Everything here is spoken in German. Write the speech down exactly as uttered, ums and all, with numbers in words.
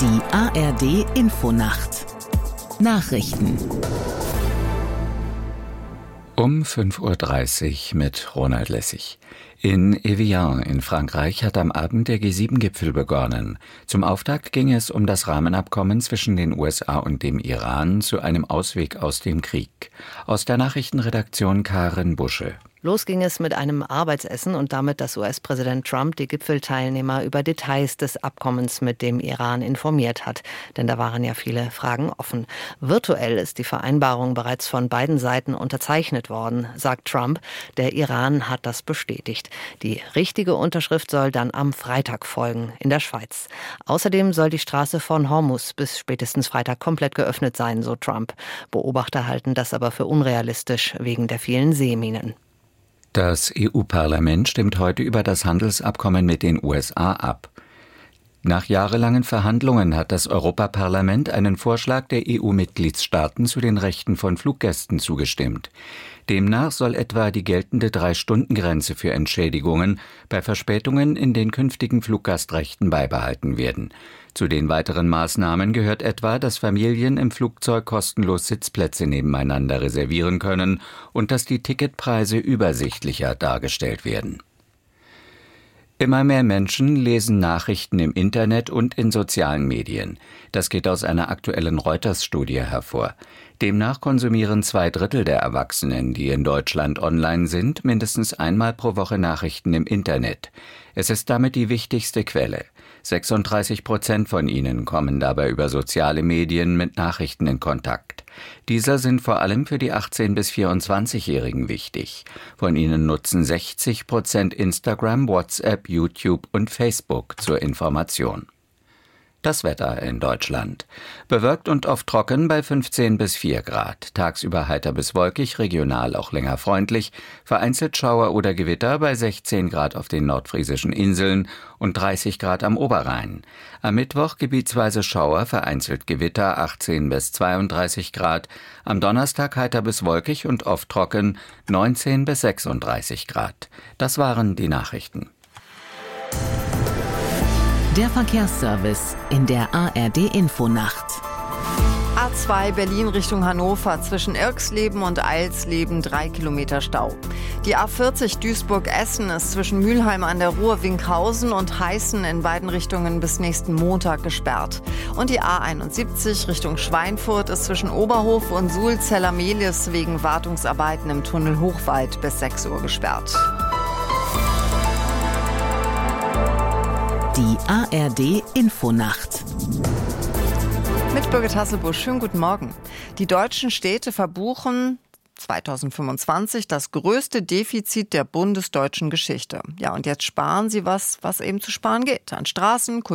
Die A R D-Infonacht Nachrichten Um fünf Uhr dreißig mit Ronald Lessig. In Evian in Frankreich hat am Abend der G sieben Gipfel begonnen. Zum Auftakt ging es um das Rahmenabkommen zwischen den U S A und dem Iran zu einem Ausweg aus dem Krieg. Aus der Nachrichtenredaktion Karin Busche. Los ging es mit einem Arbeitsessen und damit, dass U S-Präsident Trump die Gipfelteilnehmer über Details des Abkommens mit dem Iran informiert hat. Denn da waren ja viele Fragen offen. Virtuell ist die Vereinbarung bereits von beiden Seiten unterzeichnet worden, sagt Trump. Der Iran hat das bestätigt. Die richtige Unterschrift soll dann am Freitag folgen, in der Schweiz. Außerdem soll die Straße von Hormuz bis spätestens Freitag komplett geöffnet sein, so Trump. Beobachter halten das aber für unrealistisch wegen der vielen Seeminen. Das E U-Parlament stimmt heute über das Handelsabkommen mit den U S A ab. Nach jahrelangen Verhandlungen hat das Europaparlament einen Vorschlag der E U-Mitgliedstaaten zu den Rechten von Fluggästen zugestimmt. Demnach soll etwa die geltende Drei-Stunden-Grenze für Entschädigungen bei Verspätungen in den künftigen Fluggastrechten beibehalten werden. Zu den weiteren Maßnahmen gehört etwa, dass Familien im Flugzeug kostenlos Sitzplätze nebeneinander reservieren können und dass die Ticketpreise übersichtlicher dargestellt werden. Immer mehr Menschen lesen Nachrichten im Internet und in sozialen Medien. Das geht aus einer aktuellen Reuters-Studie hervor. Demnach konsumieren zwei Drittel der Erwachsenen, die in Deutschland online sind, mindestens einmal pro Woche Nachrichten im Internet. Es ist damit die wichtigste Quelle. sechsunddreißig Prozent von ihnen kommen dabei über soziale Medien mit Nachrichten in Kontakt. Diese sind vor allem für die achtzehn- bis vierundzwanzigjährigen wichtig. Von ihnen nutzen sechzig Prozent Instagram, WhatsApp, YouTube und Facebook zur Information. Das Wetter in Deutschland. Bewölkt und oft trocken bei fünfzehn bis vier Grad. Tagsüber heiter bis wolkig, regional auch länger freundlich. Vereinzelt Schauer oder Gewitter bei sechzehn Grad auf den nordfriesischen Inseln und dreißig Grad am Oberrhein. Am Mittwoch gebietsweise Schauer, vereinzelt Gewitter, achtzehn bis zweiunddreißig Grad. Am Donnerstag heiter bis wolkig und oft trocken, neunzehn bis sechsunddreißig Grad. Das waren die Nachrichten. Der Verkehrsservice in der A R D-Infonacht. A zwei Berlin Richtung Hannover zwischen Irxleben und Eilsleben drei Kilometer Stau. Die A vierzig Duisburg-Essen ist zwischen Mülheim an der Ruhr, Winkhausen und Heißen in beiden Richtungen bis nächsten Montag gesperrt. Und die A einundsiebzig Richtung Schweinfurt ist zwischen Oberhof und Suhl-Zellermehlis wegen Wartungsarbeiten im Tunnel Hochwald bis sechs Uhr gesperrt. Die A R D-Infonacht. Mit Birgit Hasselbusch, schönen guten Morgen. Die deutschen Städte verbuchen zweitausendfünfundzwanzig das größte Defizit der bundesdeutschen Geschichte. Ja, und jetzt sparen sie was, was eben zu sparen geht. An Straßen,